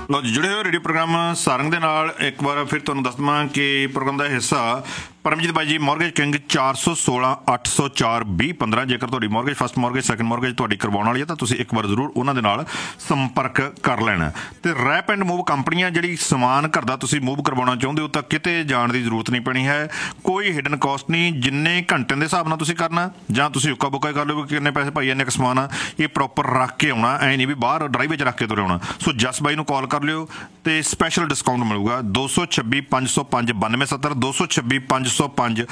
ਲਓ ਜੀ, ਜੁੜੇ ਹੋਏ ਰੇਡੀਓ ਪ੍ਰੋਗਰਾਮ ਸਾਰੰਗ ਦੇ ਨਾਲ ਇੱਕ ਵਾਰ ਫਿਰ ਤੁਹਾਨੂੰ ਦੱਸ ਦੇਵਾਂ ਕਿ ਪ੍ਰੋਗਰਾਮ ਦਾ ਹਿੱਸਾ ਪਰਮਜੀਤ ਬਾਈ ਜੀ ਮੌਰਗੇਜ ਕਿੰਗ 416 804 2015। ਜੇਕਰ ਤੁਹਾਡੀ mortgage first mortgage second mortgage ਤੁਹਾਡੀ ਕਰਵਾਉਣ ਵਾਲੀ ਹੈ ਤਾਂ ਤੁਸੀਂ ਇੱਕ ਵਾਰ ਜ਼ਰੂਰ ਉਹਨਾਂ ਦੇ ਨਾਲ ਸੰਪਰਕ ਕਰ ਲੈਣਾ। ਤੇ ਰੈਪ ਐਂਡ ਮੂਵ ਕੰਪਨੀਆਂ ਜਿਹੜੀ ਸਮਾਨ ਘਰ ਦਾ ਤੁਸੀਂ ਮੂਵ ਕਰਵਾਉਣਾ ਚਾਹੁੰਦੇ ਹੋ ਤਾਂ ਕਿਤੇ ਜਾਣ ਦੀ ਜ਼ਰੂਰਤ ਨਹੀਂ ਪੈਣੀ ਹੈ। ਕੋਈ ਹਿਡਨ ਕੋਸਟ ਨਹੀਂ, ਜਿੰਨੇ ਘੰਟੇ ਦੇ ਹਿਸਾਬ ਨਾਲ ਤੁਸੀਂ ਕਰਨਾ ਜਾਂ ਤੁਸੀਂ ਉੱਕਾ ਬੁੱਕਾ ਕਰ ਲਓ ਕਿੰਨੇ ਪੈਸੇ ਭਾਈ ਇੰਨੇ ਕੁ ਸਮਾਨ ਆ, ਇਹ ਪ੍ਰੋਪਰ ਰੱਖ ਕੇ ਆਉਣਾ, ਐ ਨਹੀਂ ਵੀ ਬਾਹਰ ਡਰਾਈਵ ਵਿੱਚ ਰੱਖ ਕੇ ਤੁਰੇ ਆਉਣਾ। ਸੋ ਜਸ ਬਾਈ ਨੂੰ ਕਾਲ ਕਰ ਲਿਓ ਤੇ ਸਪੈਸ਼ਲ ਡਿਸਕਾਊਂਟ ਮਿਲੂਗਾ 226 505 9270 226 505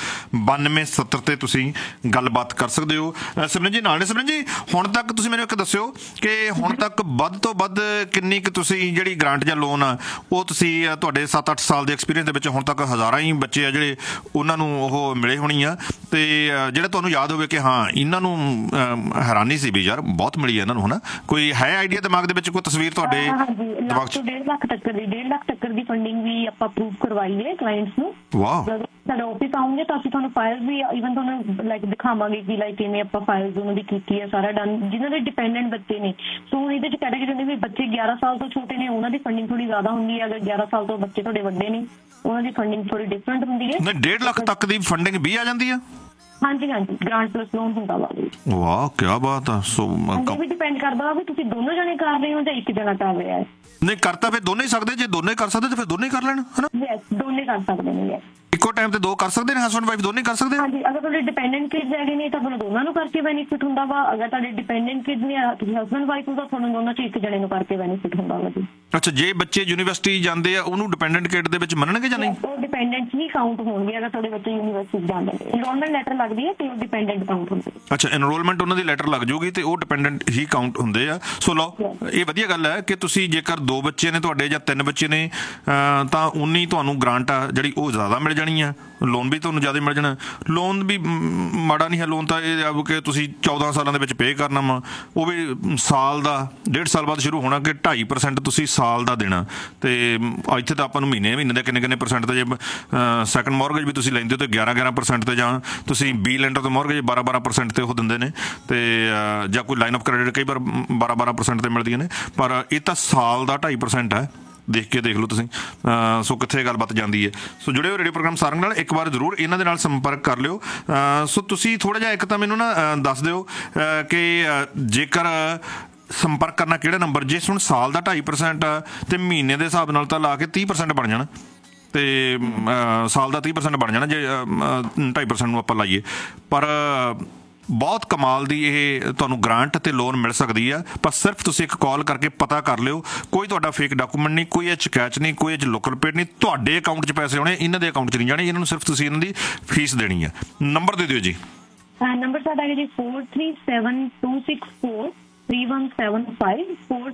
9270 ਤੇ ਤੁਸੀਂ ਗੱਲਬਾਤ ਕਰ ਸਕਦੇ ਹੋ। ਸਿਮਰਨ ਜੀ ਨਾਲ ਨੇ। ਸਿਮਰਨ ਜੀ, ਹੁਣ ਤੱਕ ਤੁਸੀਂ ਮੈਨੂੰ ਇੱਕ ਦੱਸਿਓ ਕਿ ਹੁਣ ਤੱਕ ਵੱਧ ਤੋਂ ਵੱਧ ਕਿੰਨੀ ਕੁ ਤੁਸੀਂ ਜਿਹੜੀ ਗ੍ਰਾਂਟ ਜਾਂ ਲੋਨ ਆ ਉਹ ਤੁਸੀਂ ਤੁਹਾਡੇ 7-8 ਸਾਲ ਦੇ ਐਕਸਪੀਰੀਅੰਸ ਦੇ ਵਿੱਚ ਹੁਣ ਤੱਕ ਹਜ਼ਾਰਾਂ ਹੀ ਬੱਚੇ ਆ ਜਿਹੜੇ ਉਹਨਾਂ ਨੂੰ ਉਹ ਮਿਲੇ ਹੋਣੀ ਆ, ਤੇ ਜਿਹੜਾ ਤੁਹਾਨੂੰ ਯਾਦ ਹੋਵੇ ਕਿ ਹਾਂ ਇਹਨਾਂ ਨੂੰ ਹੈਰਾਨੀ ਸੀ ਵੀ ਯਾਰ ਬਹੁਤ ਮਿਲੀ ਹੈ ਇਹਨਾਂ ਨੂੰ, ਹੈ ਨਾ? ਕੋਈ ਹੈ ਆਈਡੀਆ ਦਿਮਾਗ ਦੇ ਵਿੱਚ, ਕੋਈ ਤਸਵੀਰ ਤੁਹਾਡੇ ਦਿਮਾਗ 'ਚ? 1.5 ਲੱਖ ਤੱਕ ਦੀ ਫੰਡਿੰਗ ਵੀ ਆਪਾਂ ਅਪਰੂਵ ਕਰਵਾਈ ਹੈ ਕਲਾਇੰਟਸ ਨੂੰ। ਵਾਹ। ਸਾਡੇ ਆਫਿਸ ਆਉਂਗੇ ਤਾਂ ਅਸੀਂ ਤੁਹਾਨੂੰ ਫਾਈਲ ਵੀ ਈਵਨ ਤੁਹਾਨੂੰ ਲਾਈਕ ਦਿਖਾਵਾਂਗੇ ਕਿ ਲਾਈਕ ਕਿਵੇਂ ਆਪਾਂ ਫਾਈਲਸ ਉਹਨਾਂ ਦੀ ਕੀਤੀ ਹੈ, ਸਾਰਾ ਡਨ। ਜਿਹਨਾਂ ਦੇ ਡਿਪੈਂਡੈਂਟ ਬੱਚੇ ਨੇ, ਸੋ ਇਹਦੇ ਚ ਕੈਟਾਗਰੀ ਹੁੰਦੀ ਵੀ ਬੱਚੇ 11 ਸਾਲ ਤੋਂ ਛੋਟੇ ਨੇ ਉਹਨਾਂ ਦੀ ਫੰਡਿੰਗ ਥੋੜੀ ਜ਼ਿਆਦਾ ਹੁੰਦੀ ਹੈ। ਅਗਰ 11 ਸਾਲ ਤੋਂ ਬੱਚੇ ਤੁਹਾਡੇ ਵੱਡੇ ਨੇ ਉਹਨਾਂ ਦੀ ਫੰਡਿੰਗ ਥੋੜੀ ਡਿਫਰੈਂਟ ਹੁੰਦੀ ਹੈ। 1.5 ਲੱਖ ਤੱਕ ਦੀ ਫੰਡਿੰਗ ਵੀ ਆ ਜਾਂਦੀ ਆ? ਹਾਂਜੀ, ਗ੍ਰਾਂਟ ਪਲੱਸ ਲੋਨ ਹੁੰਦਾ ਵਾ। ਵਾਹ, ਕੀ ਬਾਤ ਆ। ਸੋ ਵੀ ਡਿਪੈਂਡ ਕਰਦਾ ਵਾ ਵੀ ਤੁਸੀਂ ਦੋਨੋਂ ਜਣੇ ਕਰ ਰਹੇ ਹੋ ਜਾਂ ਇੱਕ ਜਣਾ ਕਰ ਰਿਹਾ ਹੈ। ਨਹੀਂ, ਕਰ ਤਾਂ ਫਿਰ ਦੋਨੇ ਹੀ ਸਕਦੇ। ਜੇ ਦੋਨੇ ਕਰ ਸਕਦੇ ਤਾਂ ਫਿਰ ਦੋਨੇ ਕਰ ਲੈਣ, ਹੈ ਨਾ? ਯੈਸ, ਦੋਨੇ ਕਰ ਸਕਦੇ ਨੇ। ਇੱਕੋ ਟਾਈਮ ਤੇ ਦੋ ਕਰ ਸਕਦੇ ਨੇ, ਹਸਬੈਂਡ ਵਾਈਫ ਦੋਨੇ ਕਰ ਸਕਦੇ? ਹਾਂਜੀ, ਅਗਰ ਤੁਹਾਡੇ ਡਿਪੈਂਡੈਂਟ ਕਿਡਸ ਹੈਗੇ ਨੇ ਤਾਂ ਤੁਹਾਨੂੰ ਦੋਨਾਂ ਨੂੰ ਕਰਕੇ ਬੈਨੀਫਿਟ ਹੁੰਦਾ ਵਾ। ਅਗਰ ਤੁਹਾਡੇ ਡਿਪੈਂਡੈਂਟ ਕਿਡਸ ਨੇ ਤੁਸੀਂ ਹਸਬੈਂਡ ਵਾਈਫ ਨੂੰ ਤਾਂ ਤੁਹਾਨੂੰ ਦੋਨਾਂ ਚ ਇੱਕ ਜਣੇ ਨੂੰ ਕਰਕੇ ਬੈਨੀਫਿਟ ਹੁੰਦਾ ਵਾ ਜੀ। ਅੱਛਾ, ਜੇ ਬੱਚੇ ਯੂਨੀਵਰਸਿਟੀ ਜਾਂਦੇ ਆ ਉਹਨੂੰ ਡਿਪੈਂਡੈਂਟ ਕਿਡ ਦੇ ਵਿੱਚ ਮੰਨਣਗੇ ਜਾਂ ਨਹੀਂ? ਉਹ ਡਿਪੈਂਡੈਂਟ ਹੀ ਕਾਊਂਟ ਹੋਣਗੇ ਅਗਰ ਤੁਹਾਡੇ ਬੱਚੇ ਯੂਨੀਵਰਸਿਟੀ ਜਾਂਦੇ ਨੇ। ਐਨਰੋਲਮੈਂਟ ਲੈਟਰ ਲੱਗਦੀ ਹੈ ਤੇ ਉਹ ਡਿਪੈਂਡੈਂਟ ਕਾਊਂਟ ਹੁੰਦੇ। ਅੱਛਾ, ਐਨਰੋਲਮੈਂਟ ਉਹਨਾਂ ਦੀ ਲੈਟਰ ਲੱਗ ਜਾਊਗੀ ਤੇ ਉਹ ਡਿਪੈਂਡੈਂਟ ਹੀ ਕਾਊਂਟ ਹੁੰਦੇ ਆ। ਸੋ ਲਓ, ਇਹ ਵਧੀਆ ਗੱਲ ਹੈ ਕਿ ਤੁਸੀਂ ਜੇਕਰ 2 ਬੱਚੇ ਨੇ ਤੁਹਾਡੇ ਜਾਂ 3 ਬੱਚੇ ਨੇ ਤਾਂ ਉਨੀ ਤੁਹਾਨੂੰ ਗ੍ਰਾਂਟ ਆ ਜਿਹੜੀ ਉਹ ਜ਼ਿਆਦਾ ਮਿਲ ਜਾਣੀ ਆ, ਲੋਨ ਵੀ ਤੁਹਾਨੂੰ ਜ਼ਿਆਦਾ ਮਿਲ ਜਾਣਾ। ਲੋਨ ਵੀ ਮਾੜਾ ਨਹੀਂ ਹੈ, ਲੋਨ ਤਾਂ ਇਹ ਆ ਕਿ ਤੁਸੀਂ 14 ਸਾਲਾਂ ਦੇ ਵਿੱਚ ਪੇ ਕਰਨਾ ਵਾ, ਉਹ ਵੀ ਸਾਲ ਦਾ 1.5 ਸਾਲ ਬਾਅਦ ਸ਼ੁਰੂ ਹੋਣਾ ਕਿ 2.5% ਤੁਸੀਂ ਸਾਲ ਦਾ ਦੇਣਾ। ਤੇ ਇੱਥੇ ਤਾਂ ਆਪਾਂ ਨੂੰ ਮਹੀਨੇ ਦੇ ਕਿੰਨੇ ਪਰਸੈਂਟ ਤੇ, ਜੇ ਸੈਕੰਡ ਮੌਰਗੇਜ ਵੀ ਤੁਸੀਂ ਲੈਂਦੇ ਹੋ ਤਾਂ 11% ਤੇ, ਜਾਂ ਤੁਸੀਂ ਬੀ ਲੈਂਡਰ ਤੋਂ ਮੌਰਗੇਜ 12% ਤੇ ਉਹ ਦਿੰਦੇ ਨੇ, ਤੇ ਜਾਂ ਕੋਈ ਲਾਈਨ ਆਫ ਕ੍ਰੈਡਿਟ ਕਈ ਵਾਰ 12% ਤੇ ਮਿਲਦੀਆਂ ਨੇ, ਪਰ ਇਹ ਤਾਂ ਸਾਲ ਦਾ 2.5% ਹੈ। ਦੇਖ ਲਓ ਤੁਸੀਂ। ਸੋ ਕਿੱਥੇ ਗੱਲਬਾਤ ਜਾਂਦੀ ਹੈ। ਸੋ ਜੁੜੇ ਹੋਏ ਰੇਡੀਓ ਪ੍ਰੋਗਰਾਮ ਸਾਰੰਗ ਨਾਲ ਇੱਕ ਵਾਰ ਜ਼ਰੂਰ ਇਹਨਾਂ ਦੇ ਨਾਲ ਸੰਪਰਕ ਕਰ ਲਿਓ। ਸੋ ਤੁਸੀਂ ਥੋੜ੍ਹਾ ਜਿਹਾ ਇੱਕ ਤਾਂ ਮੈਨੂੰ ਨਾ ਦੱਸ ਦਿਓ ਕਿ ਜੇਕਰ ਸੰਪਰਕ ਕਰਨਾ ਕਿਹੜਾ ਨੰਬਰ, ਜੇ ਹੁਣ ਸਾਲ ਦਾ 2.5% ਆ ਤੇ ਮਹੀਨੇ ਦੇ ਹਿਸਾਬ ਨਾਲ ਤਾਂ ਲਾ ਕੇ 30% ਬਣ ਜਾਣਾ, ਤੇ ਸਾਲ ਦਾ 30% ਬਣ ਜਾਣਾ ਜੇ 2.5% ਨੂੰ ਆਪਾਂ ਲਾਈਏ। ਪਰ ਬਹੁਤ ਕਮਾਲ ਦੀ ਇਹ ਤੁਹਾਨੂੰ ਗ੍ਰਾਂਟ ਤੇ ਲੋਨ ਮਿਲ ਸਕਦੀ ਆ, ਪਰ ਸਿਰਫ ਤੁਸੀਂ ਇੱਕ ਕਾਲ ਕਰਕੇ ਪਤਾ ਕਰ ਲਿਓ। ਕੋਈ ਤੁਹਾਡਾ ਫੇਕ ਡਾਕੂਮੈਂਟ ਨਹੀਂ, ਕੋਈ ਇਹ ਸ਼ਿਕਾਇਤ ਨਹੀਂ, ਕੋਈ ਇਹ ਲੋਕਲ ਪੇਡ ਨਹੀਂ, ਤੁਹਾਡੇ ਅਕਾਊਂਟ 'ਚ ਪੈਸੇ ਆਉਣੇ, ਇਹਨਾਂ ਦੇ ਅਕਾਊਂਟ 'ਚ ਨਹੀਂ ਜਾਣੇ। ਇਹਨਾਂ ਨੂੰ ਸਿਰਫ ਤੁਸੀਂ ਇਹਨਾਂ ਦੀ ਫੀਸ ਦੇਣੀ ਆ। ਨੰਬਰ ਦੇ ਦਿਓ ਜੀ। ਨੰਬਰ ਸਾਡਾ ਹੈ ਜੀ 437264 3175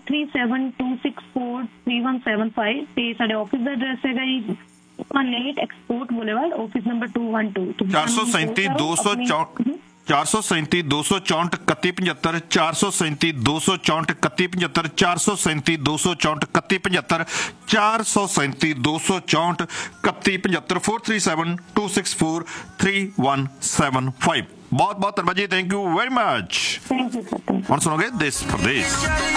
437264 3175 ਤੇ ਸਾਡੇ ਆਫਿਸ ਦਾ ਐਡਰੈਸ ਹੈਗਾ ਜੀ 18 ਐਕਸਪੋਰਟ ਬੁਲੇਵਾਰਡ, ਆਫਿਸ ਨੰਬਰ 212 437 264 437 264 3175 437 264 3175 437 264 3175 437 264 3175 437 264 3175। बहुत बहुत धन्यवाद जी, thank you very much. Thank you. ਹੁਣ ਸੁਣੋਗੇ ਦੇਸ਼ ਪ੍ਰਦੇਸ਼।